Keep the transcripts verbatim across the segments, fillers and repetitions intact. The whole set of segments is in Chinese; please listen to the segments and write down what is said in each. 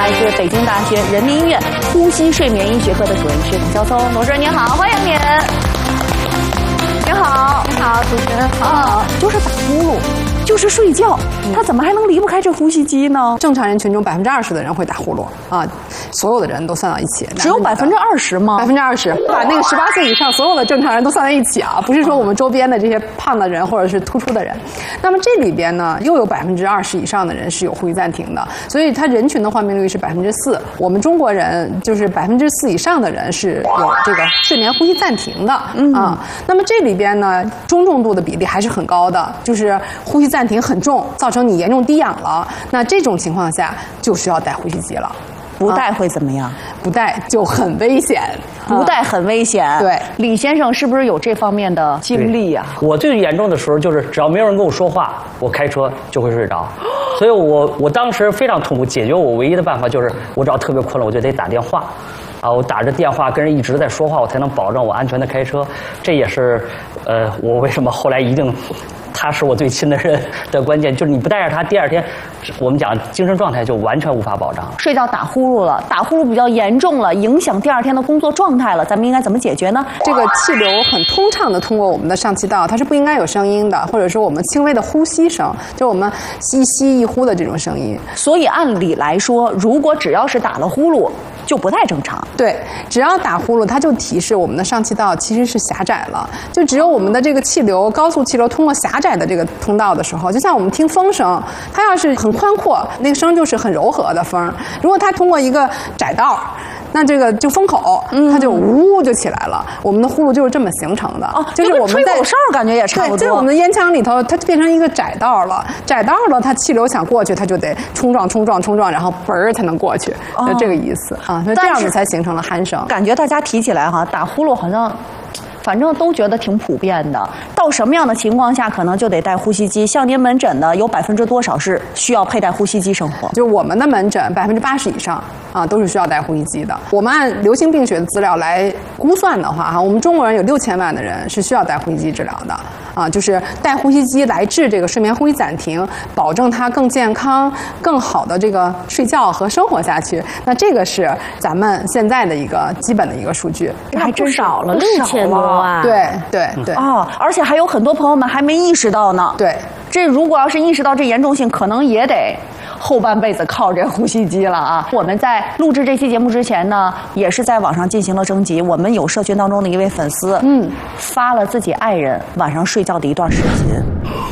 来自北京大学人民医院呼吸睡眠医学科的主任医师董肖松。董主任您好，欢迎您。你好，你好，主持人好。就是打呼噜，就是睡觉，他怎么还能离不开这呼吸机呢？ 正常人群中百分之二十的人会打呼噜啊，所有的人都算到一起。 只有百分之二十吗？ 百分之二十，把那个十八岁以上所有的正常人都算在一起啊，不是说我们周边的这些胖的人或者是突出的人。那么这里边呢，又有百分之二十以上的人是有呼吸暂停的，所以它人群的患病率是百分之四。我们中国人就是百分之四以上的人是有这个睡眠呼吸暂停的啊。那么这里边呢，中重度的比例还是很高的，就是呼吸暂停很重，造成你严重低氧了。那这种情况下就需要戴呼吸机了。 不戴会怎么样？ 不戴就很危险， 不戴很危险。 对， 李先生是不是有这方面的经历呀？ 我最严重的时候就是，只要没有人跟我说话，我开车就会睡着。所以我我当时非常痛苦，解决我唯一的办法就是，我只要特别困了，我就得打电话。啊，我打着电话跟人一直在说话，我才能保证我安全的开车。这也是，呃，我为什么后来一定。他是我最亲的人的关键，就是你不带着他，第二天我们讲精神状态就完全无法保障。 睡觉打呼噜了，打呼噜比较严重了，影响第二天的工作状态了，咱们应该怎么解决呢？ 这个气流很通畅的通过我们的上气道，它是不应该有声音的，或者说我们轻微的呼吸声，就我们一吸一呼的这种声音。 所以按理来说，如果只要是打了呼噜，就不太正常。 对，只要打呼噜，它就提示我们的上气道其实是狭窄了，就只有我们的这个气流，高速气流通过狭窄的这个通道的时候，就像我们听风声，它要是很宽阔，那个声就是很柔和的风；如果它通过一个窄道，那这个就风口，它就呜就起来了。我们的呼噜就是这么形成的， 哦， 就是我们在吹口哨感觉也差不多。 对，在我们的咽腔里头，它就变成一个窄道了。窄道了，它气流想过去，它就得冲撞、冲撞、冲撞，然后嘣儿才能过去，就、哦、这个意思啊。所以这样子才形成了鼾声。 感觉大家提起来哈，打呼噜好像。反正都觉得挺普遍的，到什么样的情况下可能就得戴呼吸机？像您门诊的有百分之多少是需要佩戴呼吸机生活？ 就我们的门诊百分之八十以上啊都是需要戴呼吸机的。我们按流行病学的资料来估算的话，哈，我们中国人有六千万的人是需要戴呼吸机治疗的啊，就是戴呼吸机来治这个睡眠呼吸暂停，保证他更健康、更好的这个睡觉和生活下去。那这个是咱们现在的一个基本的一个数据， 还真少了六千多。 对对对啊！而且还有很多朋友们还没意识到呢。 对， 这如果要是意识到这严重性，可能也得后半辈子靠这呼吸机了啊！我们在录制这期节目之前呢，也是在网上进行了征集。我们有社群当中的一位粉丝，嗯，发了自己爱人晚上睡觉的一段视频。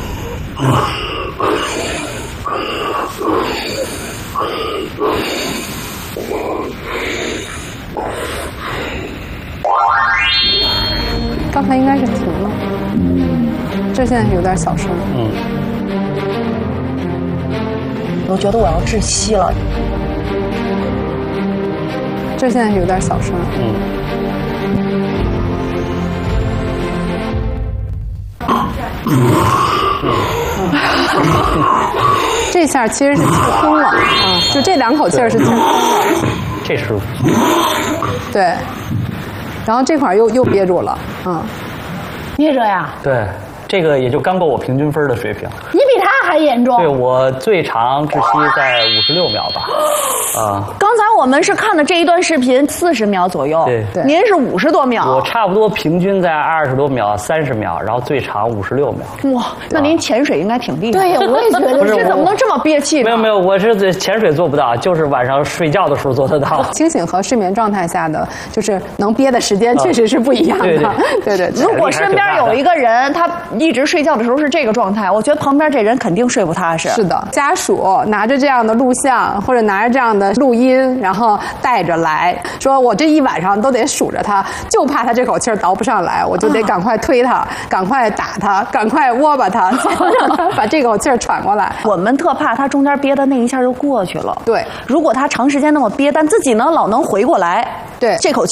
刚才应该是停了，这现在是有点小声。嗯， 我觉得我要窒息了。 这现在是有点小声。嗯。这下其实是气空了啊，就这两口气儿是气空了。 这是。 对。然后这块又又憋住了，嗯， 憋着呀？ 对，这个也就刚够我平均分的水平。 你比他还严重。 对，我最长窒息在五十六秒吧。啊， 刚才我们是看的这一段视频四十秒左右， 对对， 您是五十多秒， 我差不多平均在二十多秒、三十秒，然后最长五十六秒。 哇，那您潜水应该挺厉害。 对呀，我也觉得。 不是， 这怎么能这么憋气呢？ 没有没有，我是潜水做不到，就是晚上睡觉的时候做得到。 清醒和睡眠状态下的，就是能憋的时间确实是不一样的。 啊、 对对对。 如果身边有一个人，他一直睡觉的时候是这个状态，我觉得旁边这人肯定睡不踏实。 是的，家属拿着这样的录像或者拿着这样的录音。然后带着来说，我这一晚上都得数着他，就怕他这口气儿倒不上来，我就得赶快推他，赶快打他，赶快窝巴他，让他把这口气儿喘过来。 我们特怕他中间憋的那一下就过去了。 对， 如果他长时间那么憋，但自己呢老能回过来， 对， 这口气儿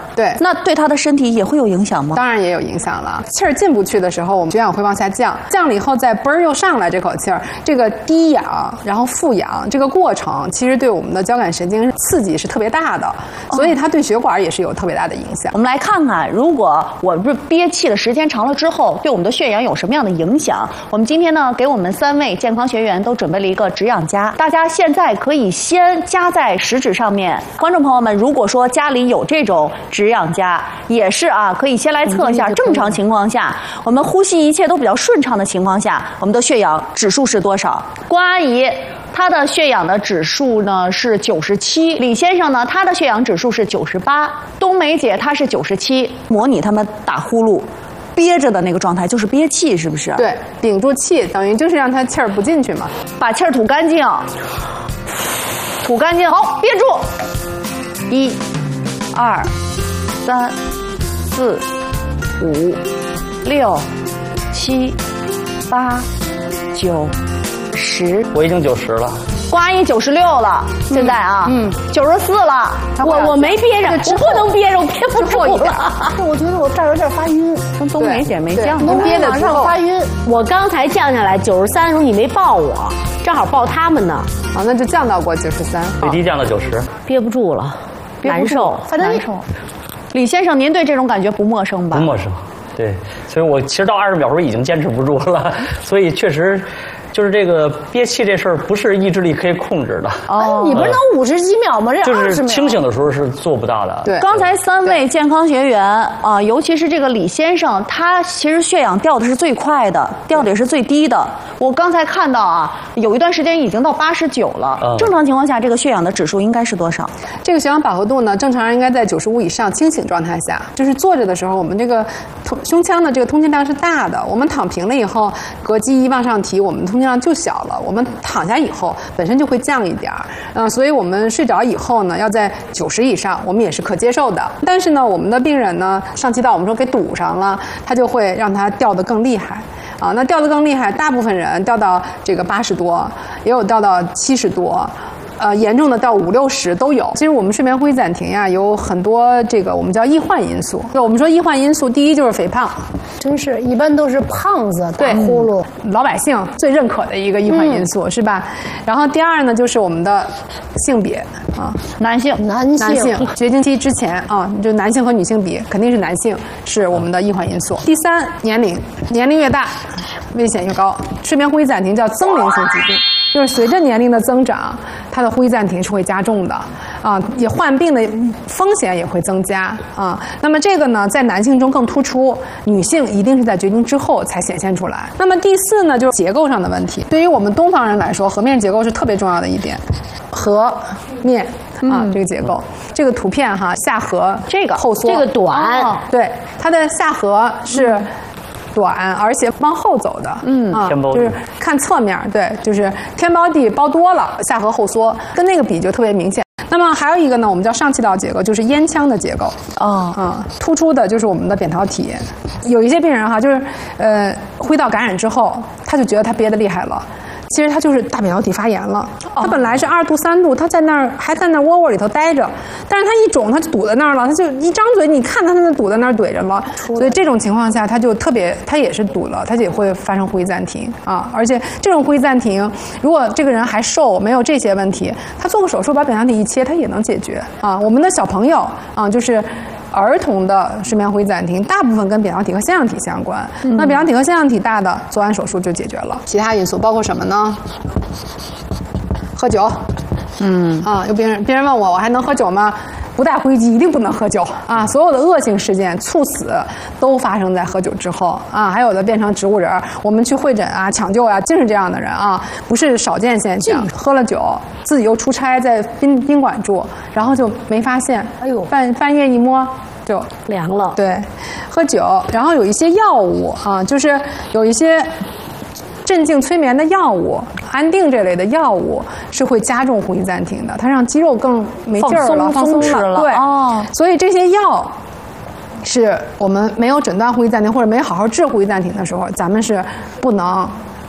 对， 那对他的身体也会有影响吗？ 当然也有影响了。气儿进不去的时候，我们血氧会往下降，降了以后再嘣儿又上来这口气儿，这个低氧然后负氧这个过程，其实对我们的交感神经刺激是特别大的，所以它对血管也是有特别大的影响。 我们来看看，如果我不是憋气的时间长了之后，对我们的血氧有什么样的影响？我们今天呢，给我们三位健康学员都准备了一个止氧夹，大家现在可以先夹在食指上面。观众朋友们，如果说家里有这种止氧夹，也是啊，可以先来测一下。正常情况下，我们呼吸一切都比较顺畅的情况下，我们的血氧指数是多少？关阿姨，她的血氧的指数呢是九十七，李先生呢，他的血氧指数是九十八，冬梅姐她是九十七。模拟他们打呼噜憋着的那个状态，就是憋气，是不是？ 对，屏住气，等于就是让它气儿不进去嘛， 把气儿吐干净，吐干净，好，憋住，一、二、三、四、五、六、七、八、九、十。 我已经九十了。 关阿姨九十六了，现在啊，嗯，九十四了。 我我没憋着，我不能憋着，我憋不住了。 我觉得我这儿有点发晕， 跟冬梅姐没降， 能憋得马上发晕。 我刚才降下来九十三的时候，你没抱我，正好抱他们呢， 啊，那就降到过九十三， 最低降到九十， 憋不住了，难受， 难受。李先生，您对这种感觉不陌生吧？ 不陌生，对，所以我其实到二十秒时候已经坚持不住了，所以确实。就是这个憋气这事儿，不是意志力可以控制的。 哦，你不是能五十几秒吗？这就是清醒的时候是做不到的。 对， 刚才三位健康学员啊，尤其是这个李先生，他其实血氧掉的是最快的，掉的也是最低的。我刚才看到啊，有一段时间已经到八十九了。嗯、正常情况下，这个血氧的指数应该是多少？ 这个血氧饱和度呢，正常人应该在九十五以上，清醒状态下，就是坐着的时候，我们这个胸腔的这个通气量是大的。我们躺平了以后，膈肌一往上提，我们通气量就小了。我们躺下以后，本身就会降一点儿。嗯、呃，所以我们睡着以后呢，要在九十以上，我们也是可接受的。但是呢，我们的病人呢，上气道我们说给堵上了，它就会让它掉得更厉害。啊，那掉得更厉害，大部分人掉到这个八十多，也有掉到七十多。呃，严重的到五六十都有。其实我们睡眠呼吸暂停呀，有很多这个我们叫易患因素。就我们说易患因素，第一就是肥胖， 真是一般都是胖子打呼噜， 嗯、老百姓最认可的一个易患因素、嗯、是吧？然后第二呢，就是我们的性别啊， 男性， 男性， 男性绝经期之前啊，就男性和女性比，肯定是男性是我们的易患因素。第三，年龄，年龄越大，危险越高。睡眠呼吸暂停叫增龄性疾病。就是随着年龄的增长，它的呼吸暂停是会加重的，啊，也患病的风险也会增加啊。那么这个呢，在男性中更突出，女性一定是在绝经之后才显现出来。那么第四呢，就是结构上的问题。对于我们东方人来说，颌面结构是特别重要的一点，颌面啊、嗯、这个结构，这个图片哈，下颌这个后缩， 这个短， 哦、对，它的下颌是。嗯短，而且往后走的， 嗯啊， 就是看侧面，对，就是天包地包多了，下颌后缩，跟那个比就特别明显。那么还有一个呢，我们叫上气道结构，就是咽腔的结构， 哦， 啊，突出的就是我们的扁桃体。有一些病人哈，就是呃，呼吸道感染之后，他就觉得他憋得厉害了。其实他就是大扁桃体发炎了，他本来是二度三度，他在那儿还在那窝窝里头待着，但是他一肿，他就堵在那儿了，他就一张嘴，你看他他就堵在那儿怼着了，所以这种情况下，他就特别，他也是堵了，他也会发生呼吸暂停啊，而且这种呼吸暂停，如果这个人还瘦，没有这些问题，他做个手术把扁桃体一切，他也能解决啊。我们的小朋友啊，就是。儿童的睡眠呼吸暂停，大部分跟扁桃体和腺样体相关。嗯、那扁桃体和腺样体大的，做完手术就解决了。其他因素包括什么呢？喝酒。嗯啊，有病人病人问我，我还能喝酒吗？不带呼吸机一定不能喝酒啊！所有的恶性事件、猝死都发生在喝酒之后啊，还有的变成植物人。我们去会诊啊、抢救啊，尽是这样的人啊，不是少见现象。喝了酒，自己又出差在宾宾馆住，然后就没发现。哎呦，半半夜一摸就凉了。 对，喝酒，然后有一些药物啊，就是有一些。镇静催眠的药物、安定这类的药物是会加重呼吸暂停的，它让肌肉更没劲儿了、放松了。对，哦，所以这些药是我们没有诊断呼吸暂停或者没好好治呼吸暂停的时候，咱们是不能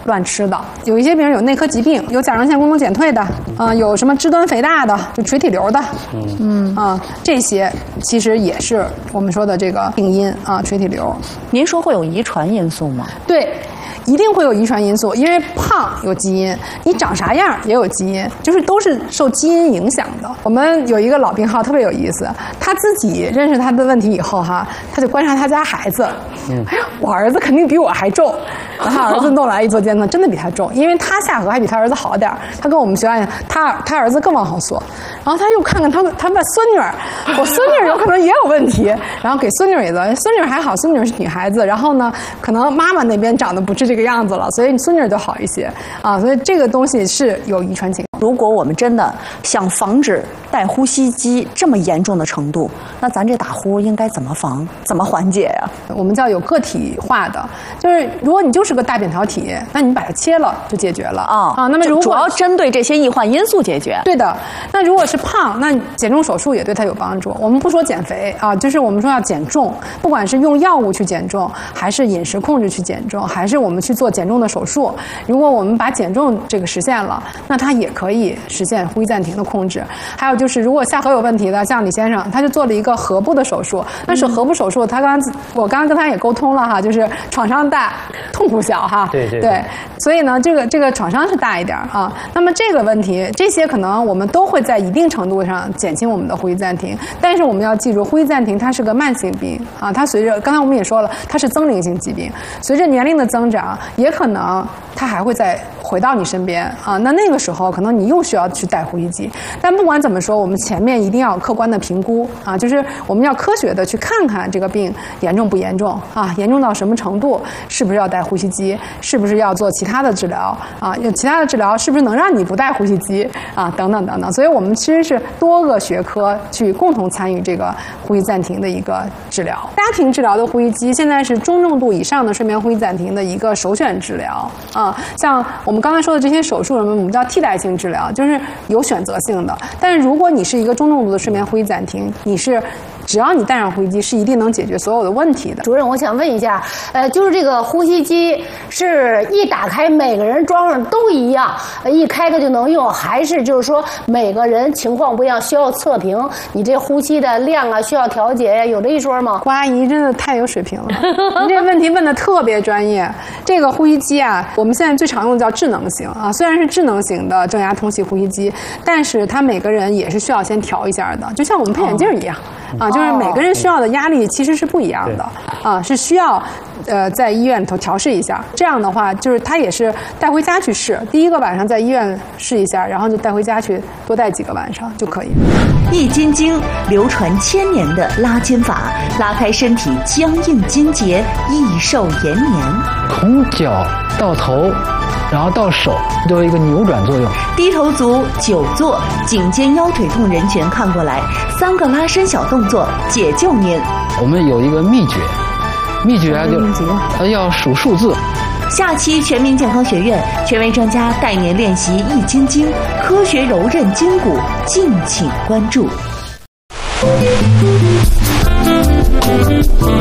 乱吃的。有一些病人有内科疾病，有甲状腺功能减退的，啊、呃，有什么肢端肥大的，就垂体瘤的，嗯嗯啊、呃，这些其实也是我们说的这个病因啊，垂体瘤。 您说会有遗传因素吗？ 对。一定会有遗传因素，因为胖有基因，你长啥样也有基因，就是都是受基因影响的。我们有一个老病号特别有意思，他自己认识他的问题以后哈，他就观察他家孩子，嗯，哎呀，我儿子肯定比我还重，然后他儿子弄来一做监测，真的比他重，因为他下颌还比他儿子好点，他跟我们学校，他他儿子更往后缩，然后他又看看他他的孙女儿，我孙女儿有可能也有问题，然后给孙女儿也做，孙女儿还好，孙女儿是女孩子，然后呢，可能妈妈那边长得不是这个样子了，所以孙女儿就好一些啊，所以这个东西是有遗传情况。 如果我们真的想防止带呼吸机这么严重的程度，那咱这打呼应该怎么防，怎么缓解呀？ 我们叫有个体化的，就是如果你就是个大扁桃体，那你把它切了就解决了啊啊。那么如果主要针对这些易患因素解决。 对的。那如果是胖，那减重手术也对它有帮助。我们不说减肥啊，就是我们说要减重，不管是用药物去减重，还是饮食控制去减重，还是我们去做减重的手术。如果我们把减重这个实现了，那它也可以实现呼吸暂停的控制。还有就是，如果下颌有问题的，像李先生，他就做了一个颌部的手术。那是颌部手术，他刚刚我刚刚跟他也沟通了哈，就是创伤大，痛苦小哈。 对对对, 对。所以呢，这个这个创伤是大一点啊。那么这个问题，这些可能我们都会在一定程度上减轻我们的呼吸暂停。但是我们要记住，呼吸暂停它是个慢性病啊，它随着刚才我们也说了，它是增龄性疾病，随着年龄的增长，也可能它还会再回到你身边啊。那那个时候，可能你又需要去带呼吸机。但不管怎么说，我们前面一定要客观的评估啊，就是我们要科学的去看看这个病严重不严重啊，严重到什么程度，是不是要带呼吸机，是不是要做其他的治疗啊？有其他的治疗是不是能让你不带呼吸机啊？等等等等。所以我们其实是多个学科去共同参与这个呼吸暂停的一个治疗。家庭治疗的呼吸机现在是中重度以上的睡眠呼吸暂停的一个首选治疗啊。像我们刚才说的这些手术，我们叫替代性治疗，就是有选择性的。但是如果你是一个中重度的睡眠呼吸暂停，你是只要你带上呼吸机，是一定能解决所有的问题的。 主任，我想问一下，呃，就是这个呼吸机是一打开每个人装上都一样，一开开就能用，还是就是说每个人情况不一样，需要测评你这呼吸的量啊，需要调节呀？有这一说吗？ 胡阿姨真的太有水平了，您这个问题问的特别专业。这个呼吸机啊，我们现在最常用的叫智能型啊，虽然是智能型的正压通气呼吸机，但是它每个人也是需要先调一下的，就像我们配眼镜一样。啊，就是每个人需要的压力其实是不一样的啊，是需要呃在医院里头调试一下。这样的话，就是他也是带回家去试，第一个晚上在医院试一下，然后就带回家去多带几个晚上就可以。 易筋经流传千年的拉筋法，拉开身体僵硬筋结，益寿延年。 从脚到头，然后到手都有一个扭转作用。 低头族、久坐、颈肩腰腿痛人群看过来，三个拉伸小动作解救您。 我们有一个秘诀，秘诀啊就呃要数数字。 下期全民健康学院权威专家带您练习易筋经，科学柔韧筋骨，敬请关注。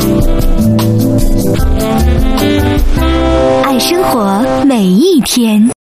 爱生活每一天。